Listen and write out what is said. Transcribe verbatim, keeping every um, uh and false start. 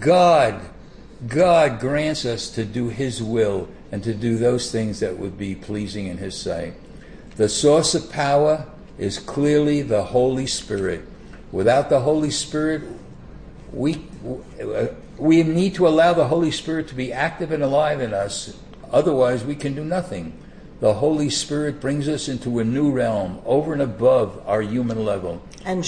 God, God grants us to do His will and to do those things that would be pleasing in His sight. The source of power is clearly the Holy Spirit. Without the Holy Spirit, we we need to allow the Holy Spirit to be active and alive in us. Otherwise, we can do nothing. The Holy Spirit brings us into a new realm, over and above our human level. And